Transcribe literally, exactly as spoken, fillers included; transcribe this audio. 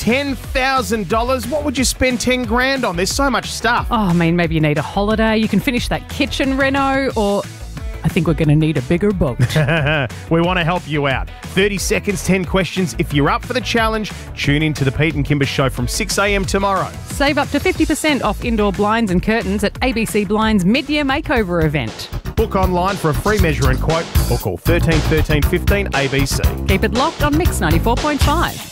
ten thousand dollars. What would you spend ten grand on? There's so much stuff. Oh, I mean, maybe you need a holiday. You can finish that kitchen reno, or I think we're going to need a bigger boat. We want to help you out. thirty seconds, ten questions. If you're up for the challenge, tune in to the Pete and Kimber Show from six a.m. tomorrow. Save up to fifty percent off indoor blinds and curtains at A B C Blinds mid-year makeover event. Book online for a free measure and quote or call thirteen thirteen fifteen A B C. Keep it locked on Mix ninety-four point five.